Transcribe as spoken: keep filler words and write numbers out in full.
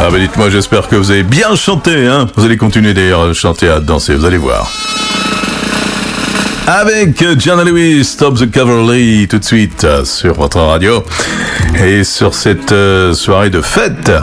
Ah bah dites-moi, j'espère que vous avez bien chanté, hein. Vous allez continuer d'ailleurs à chanter, à danser, vous allez voir. Avec Gianna Lewis, Stop the Cavalry, tout de suite sur votre radio. Et sur cette euh, soirée de fête,